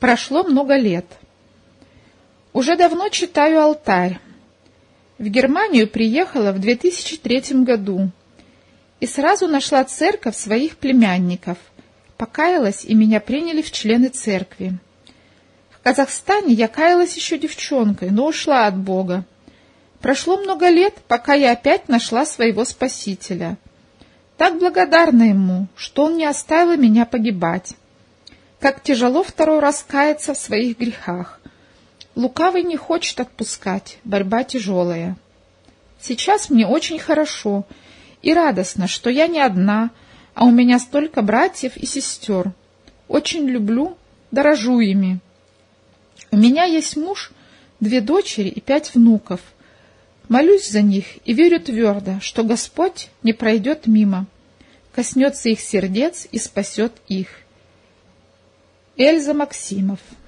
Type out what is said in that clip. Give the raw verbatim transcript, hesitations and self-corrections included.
Прошло много лет. Уже давно читаю алтарь. В Германию приехала в две тысячи третьем году и сразу нашла церковь своих племянников, покаялась, и меня приняли в члены церкви. В Казахстане я каялась еще девчонкой, но ушла от Бога. Прошло много лет, пока я опять нашла своего Спасителя. Так благодарна Ему, что Он не оставил меня погибать. Как тяжело второй раз каяться в своих грехах. Лукавый не хочет отпускать, борьба тяжелая. Сейчас мне очень хорошо и радостно, что я не одна, а у меня столько братьев и сестер. Очень люблю, дорожу ими. У меня есть муж, две дочери и пять внуков. Молюсь за них и верю твердо, что Господь не пройдет мимо, коснется их сердец и спасет их. Эльза Максимов.